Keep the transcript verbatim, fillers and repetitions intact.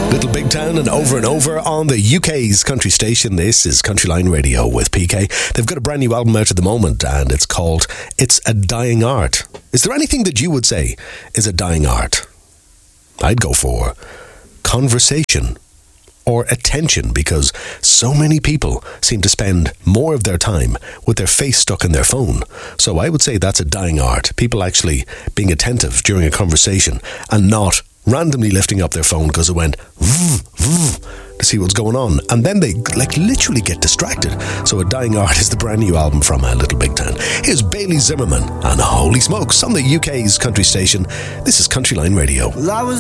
Little Big Town and Over and Over on the U K's country station. This is Countryline Radio with P K. They've got a brand new album out at the moment and it's called It's a Dying Art. Is there anything that you would say is a dying art? I'd go for conversation or attention, because so many people seem to spend more of their time with their face stuck in their phone. So I would say that's a dying art. People actually being attentive during a conversation and not randomly lifting up their phone because it went vroom, vroom, to see what's going on, and then they like literally get distracted. So A Dying Art is the brand new album from uh, Little Big Town. Here's Bailey Zimmerman and Holy Smokes on the U K's country station. This is Countryline Radio. Well, I was